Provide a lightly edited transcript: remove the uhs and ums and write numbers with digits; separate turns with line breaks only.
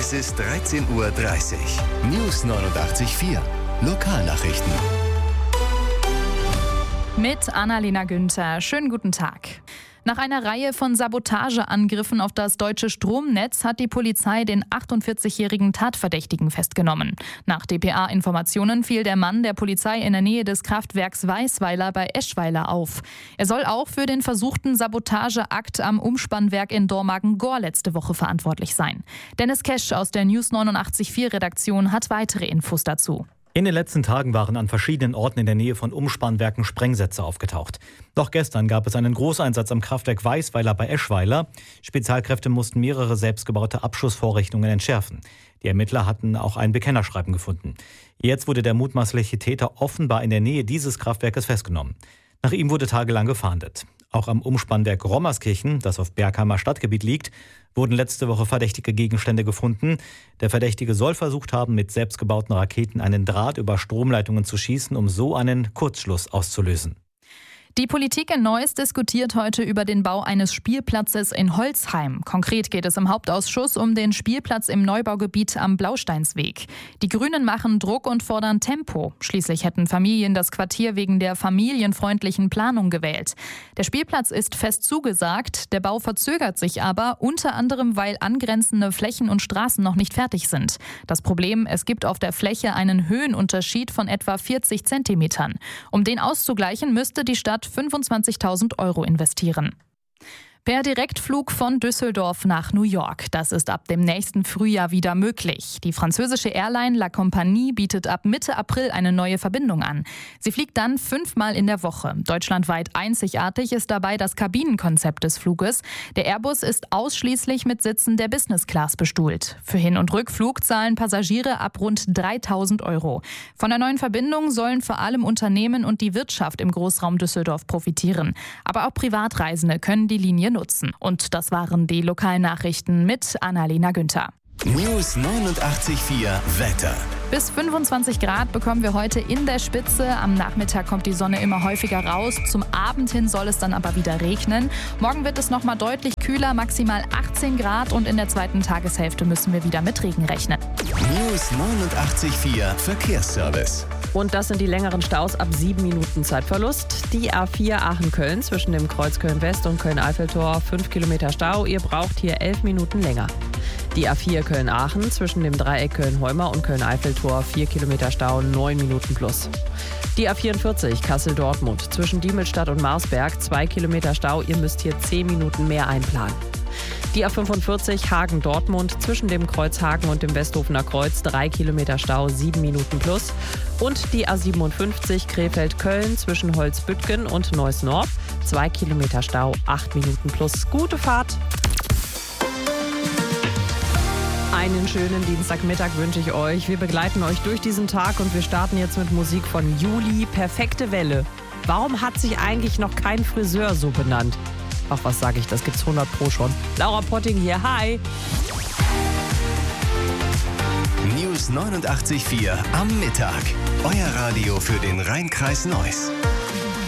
Es ist 13:30 Uhr. News 89.4. Lokalnachrichten.
Mit Annalena Günther. Schönen guten Tag. Nach einer Reihe von Sabotageangriffen auf das deutsche Stromnetz hat die Polizei den 48-jährigen Tatverdächtigen festgenommen. Nach dpa-Informationen fiel der Mann der Polizei in der Nähe des Kraftwerks Weißweiler bei Eschweiler auf. Er soll auch für den versuchten Sabotageakt am Umspannwerk in Dormagen-Gohr letzte Woche verantwortlich sein. Dennis Kesch aus der News 89.4 Redaktion hat weitere Infos dazu.
In den letzten Tagen waren an verschiedenen Orten in der Nähe von Umspannwerken Sprengsätze aufgetaucht. Doch gestern gab es einen Großeinsatz am Kraftwerk Weißweiler bei Eschweiler. Spezialkräfte mussten mehrere selbstgebaute Abschussvorrichtungen entschärfen. Die Ermittler hatten auch ein Bekennerschreiben gefunden. Jetzt wurde der mutmaßliche Täter offenbar in der Nähe dieses Kraftwerkes festgenommen. Nach ihm wurde tagelang gefahndet. Auch am Umspannwerk Rommerskirchen, das auf Bergheimer Stadtgebiet liegt, wurden letzte Woche verdächtige Gegenstände gefunden. Der Verdächtige soll versucht haben, mit selbstgebauten Raketen einen Draht über Stromleitungen zu schießen, um so einen Kurzschluss auszulösen.
Die Politik in Neuss diskutiert heute über den Bau eines Spielplatzes in Holzheim. Konkret geht es im Hauptausschuss um den Spielplatz im Neubaugebiet am Blausteinsweg. Die Grünen machen Druck und fordern Tempo. Schließlich hätten Familien das Quartier wegen der familienfreundlichen Planung gewählt. Der Spielplatz ist fest zugesagt, der Bau verzögert sich aber, unter anderem weil angrenzende Flächen und Straßen noch nicht fertig sind. Das Problem, es gibt auf der Fläche einen Höhenunterschied von etwa 40 Zentimetern. Um den auszugleichen, müsste die Stadt 25.000 € investieren. Per Direktflug von Düsseldorf nach New York. Das ist ab dem nächsten Frühjahr wieder möglich. Die französische Airline La Compagnie bietet ab Mitte April eine neue Verbindung an. Sie fliegt dann 5-mal in der Woche. Deutschlandweit einzigartig ist dabei das Kabinenkonzept des Fluges. Der Airbus ist ausschließlich mit Sitzen der Business Class bestuhlt. Für Hin- und Rückflug zahlen Passagiere ab rund 3.000 €. Von der neuen Verbindung sollen vor allem Unternehmen und die Wirtschaft im Großraum Düsseldorf profitieren. Aber auch Privatreisende können die Linie nutzen. Und das waren die Lokalnachrichten mit Annalena Günther.
News 89.4 Wetter.
Bis 25 Grad bekommen wir heute in der Spitze. Am Nachmittag kommt die Sonne immer häufiger raus. Zum Abend hin soll es dann aber wieder regnen. Morgen wird es nochmal deutlich kühler, maximal 18 Grad. Und in der zweiten Tageshälfte müssen wir wieder mit Regen rechnen.
News 89.4 Verkehrsservice.
Und das sind die längeren Staus ab 7 Minuten Zeitverlust. Die A4 Aachen-Köln zwischen dem Kreuz Köln-West und Köln-Eiffeltor 5 Kilometer Stau. Ihr braucht hier 11 Minuten länger. Die A4 Köln-Aachen zwischen dem Dreieck Köln-Heuma und Köln-Eiffeltor 4 Kilometer Stau, 9 Minuten plus. Die A44 Kassel-Dortmund zwischen Diemelstadt und Marsberg 2 Kilometer Stau. Ihr müsst hier 10 Minuten mehr einplanen. Die A45 Hagen-Dortmund zwischen dem Kreuz Hagen und dem Westhofener Kreuz 3 Kilometer Stau, 7 Minuten plus. Und die A57 Krefeld-Köln zwischen Holzbüttgen und Neuss-Nord 2 Kilometer Stau, 8 Minuten plus. Gute Fahrt! Einen schönen Dienstagmittag wünsche ich euch. Wir begleiten euch durch diesen Tag und wir starten jetzt mit Musik von Juli. Perfekte Welle. Warum hat sich eigentlich noch kein Friseur so benannt? Ach, was sage ich, das gibt's 100 Pro schon. Laura Potting hier, hi!
News 89.4 am Mittag. Euer Radio für den Rhein-Kreis Neuss.